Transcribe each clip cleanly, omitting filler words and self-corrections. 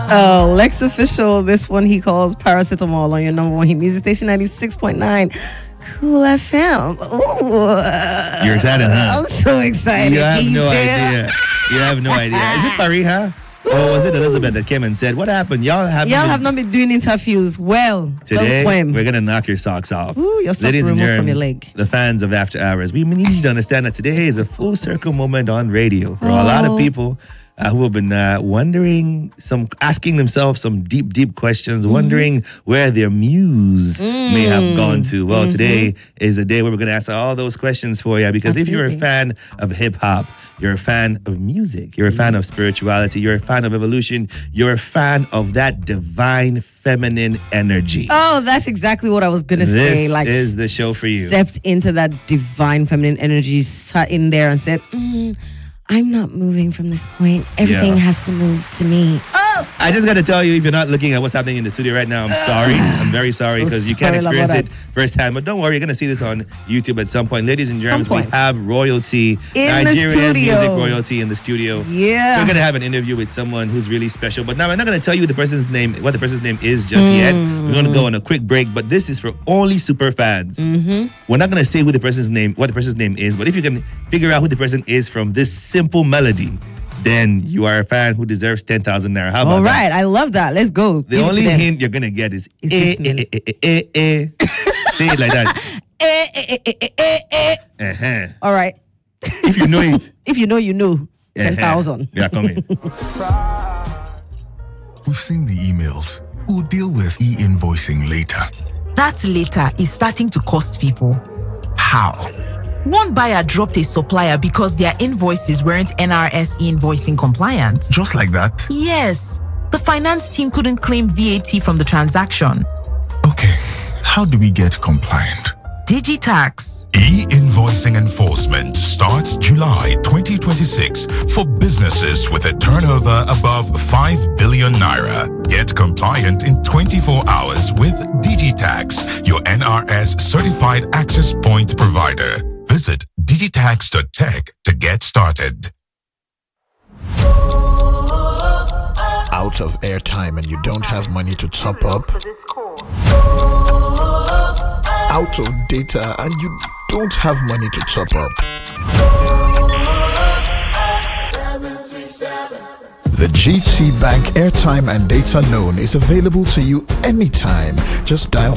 Lex Official, this one he calls Paracetamol on your number one hit music station 96.9 Cool FM. Ooh. You're excited, huh? I'm so excited. You have no idea. You have no idea. Is it Fariha? Or was it Elizabeth that came and said, what happened? Y'all have not been doing interviews. Well, today we're going to knock your socks off. Ooh, your socks Ladies and removed germs, from your leg. The fans of After Hours, we need you to understand that today is a full circle moment on radio for a lot of people who have been asking themselves some deep questions, wondering where their muse may have gone to. Well, today is a day where we're going to answer all those questions for you, because if you're a fan of hip hop, you're a fan of music, you're a fan of spirituality, you're a fan of evolution, you're a fan of that divine feminine energy. Oh, that's exactly what I was going to say. This is the show for you. Stepped into that divine feminine energy, sat in there and said, I'm not moving from this point. Everything has to move to me. I just got to tell you, if you're not looking at what's happening in the studio right now, I'm sorry. I'm very sorry, because you can't experience it firsthand. But don't worry, you're going to see this on YouTube at some point. Ladies and gentlemen, we have royalty, Nigerian music royalty in the studio. Yeah. We're going to have an interview with someone who's really special. But now we're not going to tell you what the person's name is just yet. We're going to go on a quick break, but this is for only super fans. We're not going to say what the person's name is, but if you can figure out who the person is from this simple melody, then you are a fan who deserves 10,000 naira. How about that? All right, I love that. Let's go. The only hint you're going to get is Say it like that. All right. If you know it. If you know, you know. 10,000. Yeah, come in. We've seen the emails. We'll deal with e-invoicing later. That later is starting to cost people. How? One buyer dropped a supplier because their invoices weren't NRS invoicing compliant. Just like that? Yes. The finance team couldn't claim VAT from the transaction. Okay, how do we get compliant? Digitax. E-invoicing enforcement starts July 2026 for businesses with a turnover above 5 billion naira. Get compliant in 24 hours with Digitax, your NRS certified access point provider. Visit digitax.tech to get started. Out of airtime and you don't have money to top up? Out of data and you don't have money to top up? The GT Bank airtime and data loan is available to you anytime. Just dial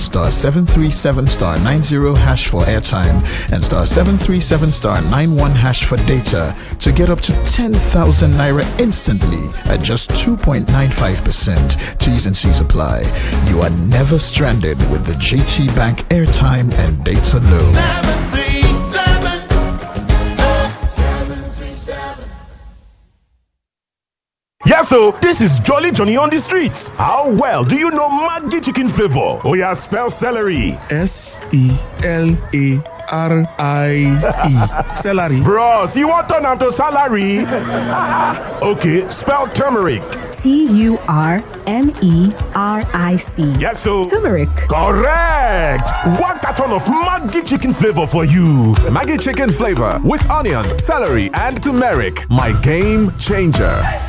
*737*90# for airtime and *737*91# for data to get up to 10,000 naira instantly at just 2.95%. T's and C's apply. You are never stranded with the GT Bank airtime and data loan. 737. Yes, so this is Jolly Johnny on the streets. How well do you know Maggi chicken flavor? Oh yeah, spell celery. Celery. Celery. Bros, you want to turn to salary? Okay, spell turmeric. TURMERIC. Yes, so Turmeric. Correct. One carton of Maggi chicken flavor for you. Maggi chicken flavor with onions, celery, and turmeric. My game changer.